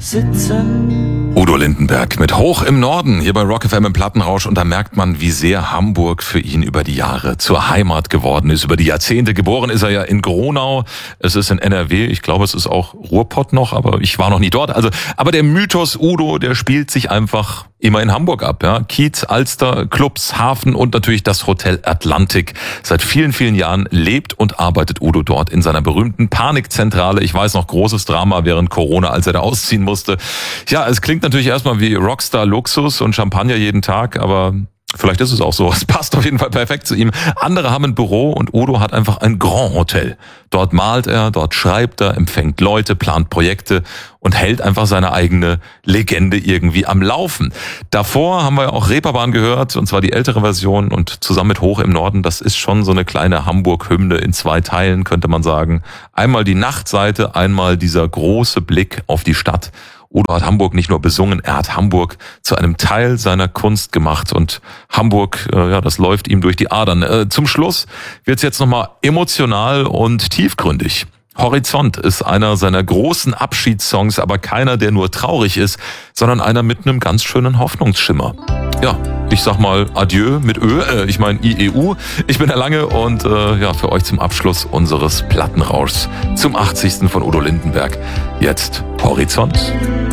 sitzen. Udo Lindenberg mit Hoch im Norden hier bei Rock FM im Plattenrausch, und da merkt man, wie sehr Hamburg für ihn über die Jahre zur Heimat geworden ist, über die Jahrzehnte. Geboren ist er ja in Gronau, es ist in NRW, ich glaube es ist auch Ruhrpott noch, aber ich war noch nie dort. Aber der Mythos Udo, der spielt sich einfach immer in Hamburg ab, ja. Kiez, Alster, Clubs, Hafen und natürlich das Hotel Atlantik. Seit vielen, vielen Jahren lebt und arbeitet Udo dort in seiner berühmten Panikzentrale. Ich weiß noch, großes Drama während Corona, als er da ausziehen musste. Ja, es klingt natürlich erstmal wie Rockstar-Luxus und Champagner jeden Tag, aber vielleicht ist es auch so. Es passt auf jeden Fall perfekt zu ihm. Andere haben ein Büro und Udo hat einfach ein Grand Hotel. Dort malt er, dort schreibt er, empfängt Leute, plant Projekte und hält einfach seine eigene Legende irgendwie am Laufen. Davor haben wir auch Reeperbahn gehört, und zwar die ältere Version, und zusammen mit Hoch im Norden, das ist schon so eine kleine Hamburg-Hymne in 2 Teilen, könnte man sagen. Einmal die Nachtseite, einmal dieser große Blick auf die Stadt. Udo hat Hamburg nicht nur besungen, er hat Hamburg zu einem Teil seiner Kunst gemacht, und Hamburg, das läuft ihm durch die Adern. Zum Schluss wird's jetzt nochmal emotional und tiefgründig. Horizont ist einer seiner großen Abschiedssongs, aber keiner, der nur traurig ist, sondern einer mit einem ganz schönen Hoffnungsschimmer. Ja, ich sag mal Adieu mit IEU. Ich bin der Lange und für euch zum Abschluss unseres Plattenrauschs zum 80. von Udo Lindenberg. Jetzt Horizont.